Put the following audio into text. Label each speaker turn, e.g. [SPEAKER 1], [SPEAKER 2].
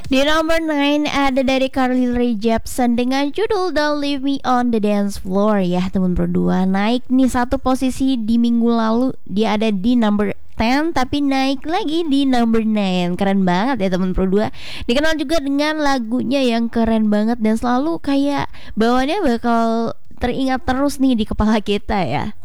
[SPEAKER 1] Di nomor 9 ada dari Carly Rae Jepsen dengan judul Don't Leave Me on the Dance Floor ya teman berdua. Naik nih satu posisi di minggu lalu, dia ada di number 10 tapi naik lagi di number 9. Keren banget ya teman berdua. Dikenal juga dengan lagunya yang keren banget dan selalu kayak bawaannya bakal teringat terus nih di kepala kita ya.